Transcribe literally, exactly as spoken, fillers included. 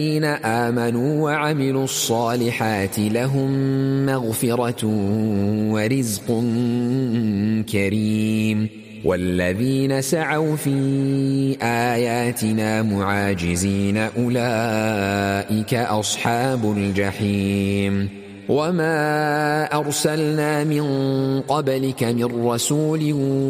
الذين آمنوا وعملوا الصالحات لهم مغفرة ورزق كريم والذين سعوا في آياتنا معاجزين أولئك أصحاب الجحيم وما أرسلنا من قبلك من رسول